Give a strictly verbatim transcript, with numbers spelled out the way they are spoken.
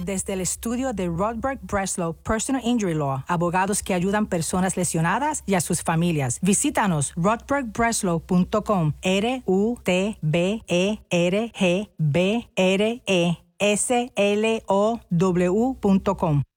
Desde el estudio de Rodberg Breslow Personal Injury Law, abogados que ayudan personas lesionadas y a sus familias. Visítanos rodberg breslow punto com, R U T B E R G B R E S L O W punto com.